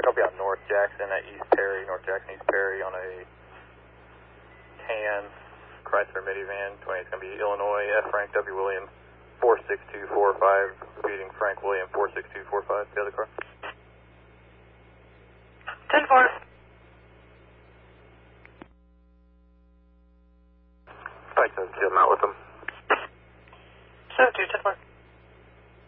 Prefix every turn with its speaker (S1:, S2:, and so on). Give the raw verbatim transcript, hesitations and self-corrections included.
S1: I'll be out North Jackson at East Perry, North Jackson, East Perry on a tan Chrysler minivan. twenty, it's going to be Illinois, F. Frank W. Williams, four six two four five, repeating Frank William, four six two four five, the other car.
S2: ten four.
S1: Five seven two, I'm out with them.
S2: seven two, ten four.